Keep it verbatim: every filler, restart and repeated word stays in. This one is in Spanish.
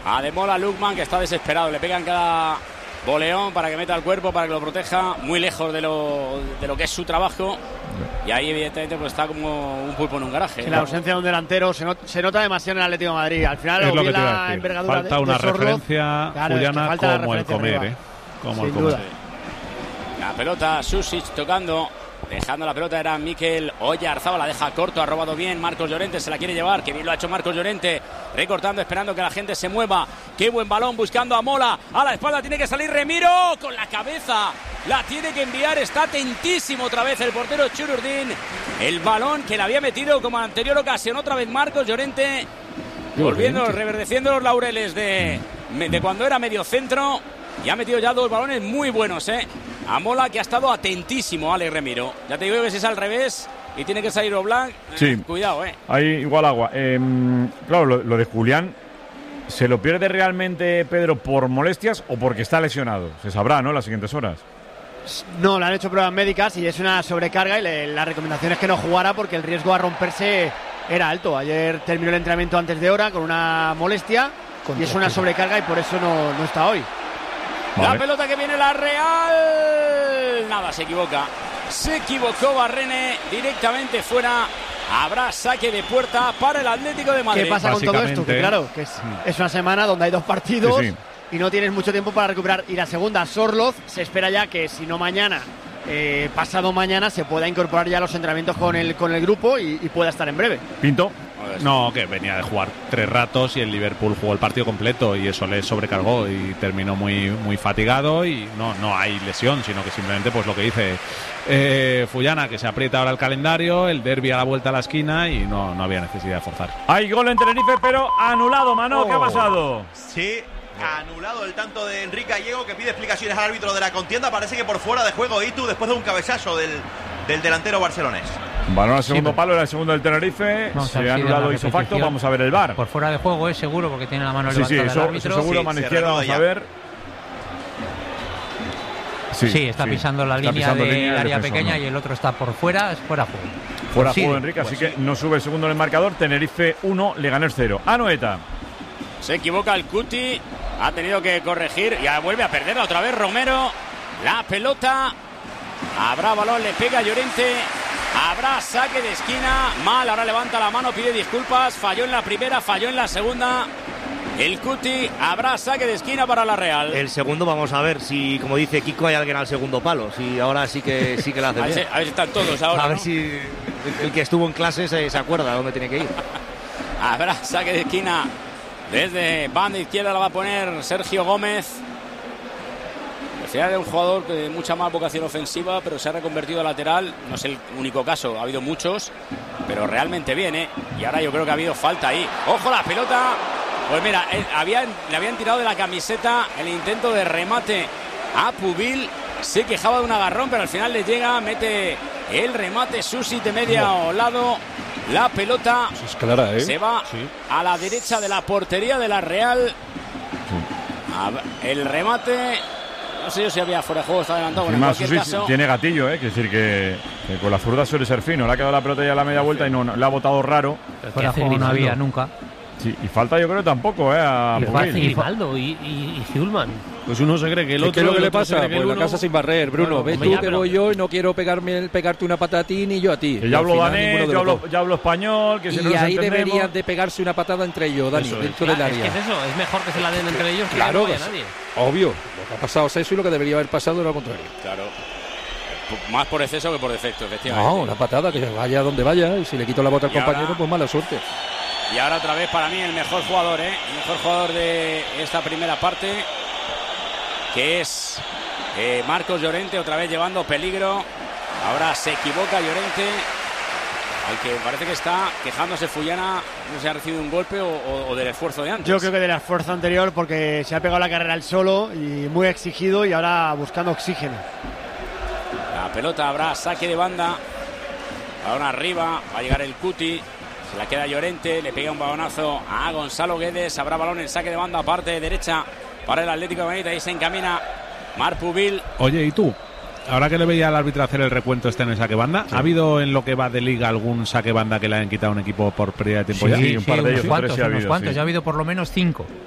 a Demola Lukman, que está desesperado. Le pegan cada boleón para que meta el cuerpo, para que lo proteja, muy lejos de lo, de lo que es su trabajo. Y ahí, evidentemente, pues está como un pulpo en un garaje. Sí, la ausencia de un delantero se, not, se nota demasiado en el Atlético de Madrid. Al final, es lo que la envergadura falta de, una de Sorloz, referencia, claro, Juliana, es que falta como la el comer, arriba. ¿eh? Como Sin el comer. duda. La pelota, Susic tocando. Dejando la pelota era Mikel Oyarzabal, la deja corto, ha robado bien Marcos Llorente, se la quiere llevar, que bien lo ha hecho Marcos Llorente, recortando, esperando que la gente se mueva. Qué buen balón, buscando a Mola, a la espalda tiene que salir Remiro, con la cabeza, la tiene que enviar, está atentísimo otra vez el portero Chururdín, el balón que le había metido como en la anterior ocasión, otra vez Marcos Llorente, volviendo, reverdeciendo los laureles de, de cuando era medio centro, y ha metido ya dos balones muy buenos, eh. A Mola, que ha estado atentísimo, Alex Remiro. Ya te digo que si es al revés y tiene que salir Oblak, sí. eh, cuidado, eh. Ahí igual agua. Eh, claro, lo, lo de Julián, ¿se lo pierde realmente Pedro por molestias o porque está lesionado? Se sabrá, ¿no?, en las siguientes horas. No, le han hecho pruebas médicas y es una sobrecarga y le, la recomendación es que no jugara porque el riesgo a romperse era alto. Ayer terminó el entrenamiento antes de hora con una molestia y es una sobrecarga y por eso no, no está hoy. La vale. pelota que viene la Real. Nada, se equivoca. Se equivocó Barrene, directamente fuera. Habrá saque de puerta para el Atlético de Madrid. ¿Qué pasa con todo esto? Que claro, que es, es una semana donde hay dos partidos sí, sí. y no tienes mucho tiempo para recuperar. Y la segunda, Sorloz, se espera ya que si no mañana, eh, pasado mañana, se pueda incorporar ya a los entrenamientos con el, con el grupo y, y pueda estar en breve. Pinto. No, que venía de jugar tres ratos y el Liverpool jugó el partido completo y eso le sobrecargó y terminó muy muy fatigado y no no hay lesión, sino que simplemente pues lo que dice eh, Fullana, que se aprieta ahora el calendario, el derbi a la vuelta a la esquina y no, no había necesidad de forzar. Hay gol en Tenerife, pero anulado, Mano, oh. ¿qué ha pasado? Sí, anulado el tanto de Enrique Gallego, que pide explicaciones al árbitro de la contienda, parece que por fuera de juego Itu después de un cabezazo del, del delantero barcelonés. Balón al segundo sí, palo, era el segundo del Tenerife. Se ha anulado hizo facto. Vamos a ver el V A R. Por fuera de juego es seguro porque tiene la mano sí, levantada sí, del eso, árbitro. Eso seguro, sí, mano izquierda, vamos ya. a ver. Sí, sí está sí. pisando la está línea del de área pequeña no. y el otro está por fuera, es fuera juego. Fuera pues juego, sí, Enrique, pues así sí. que no sube el segundo en el marcador. Tenerife uno, Leganés cero. Anoeta. Se equivoca el Cuti, ha tenido que corregir y vuelve a perderla otra vez Romero. La pelota, habrá balón, le pega Llorente. Habrá saque de esquina, mal, ahora levanta la mano, pide disculpas, falló en la primera, falló en la segunda. El Cuti, habrá saque de esquina para la Real. El segundo, vamos a ver si, como dice Kiko, hay alguien al segundo palo. Si ahora sí que sí que la hace a, ver bien. Si, a ver si están todos ahora. A ver ¿no? si el que estuvo en clase se, se acuerda dónde tiene que ir. Habrá saque de esquina. Desde banda izquierda la va a poner Sergio Gómez. Era un jugador de mucha más vocación ofensiva, pero se ha reconvertido a lateral. No es el único caso, ha habido muchos, pero realmente bien, ¿eh? Y ahora yo creo que ha habido falta ahí. ¡Ojo la pelota! Pues mira, eh, habían, le habían tirado de la camiseta el intento de remate a Pubil. Se quejaba de un agarrón, pero al final le llega, mete el remate Susi de medio lado. La pelota es clara, ¿eh? se va sí. a la derecha de la portería de la Real. Sí. El remate... No sé yo si había fuera de juego, está adelantado. Bueno, en cualquier sí, caso... Tiene gatillo, ¿eh? Es decir, que, que con la zurda suele ser fino. Le ha quedado la pelota ya a la media vuelta y no, no le ha botado raro. Fuera de juego no había nunca. Sí, y falta yo creo tampoco, ¿eh? A y Grimaldo y, y, y Zulman. Pues uno se cree que el otro... ¿Qué es lo que le pasa? Pues uno... la casa sin barrer, Bruno. Claro, ves tú que voy yo y no quiero pegarme, pegarte una patada a ti ni yo a ti. Que ya hablo danés, yo hablo, ya hablo español, que si y no nos ahí entendemos... deberían de pegarse una patada entre ellos, Dani, eso dentro es. del área. Es que es eso, es mejor que se la den entre ellos que claro, no vaya nadie. Obvio, lo que ha pasado es eso y lo que debería haber pasado era lo contrario. Claro. Más por exceso que por defecto, efectivamente. No, una patada que vaya donde vaya y si le quito la bota al compañero, ahora, pues mala suerte. Y ahora otra vez para mí el mejor jugador, ¿eh? El mejor jugador de esta primera parte, que es eh, Marcos Llorente, otra vez llevando peligro. Ahora se equivoca Llorente, al que parece que está quejándose Fullana, no sé si ha recibido un golpe o, o, o del esfuerzo de antes. Yo creo que del esfuerzo anterior, porque se ha pegado la carrera él solo y muy exigido y ahora buscando oxígeno. La pelota, habrá saque de banda. Ahora arriba, va a llegar el Cuti. Se la queda Llorente, le pega un balonazo a Gonzalo Guedes. Habrá balón en saque de banda, parte derecha para el Atlético de Madrid. Ahí se encamina Marc Pubil. Oye, ¿y tú? Ahora que le veía al árbitro hacer el recuento este en el saque banda, sí. ¿Ha habido en lo que va de liga algún saque banda que le hayan quitado a un equipo por pérdida de tiempo sí, ya? Sí, un par sí, de ellos, unos cuantos, sí ha habido, unos cuantos. Sí. Ya ha habido por lo menos cinco.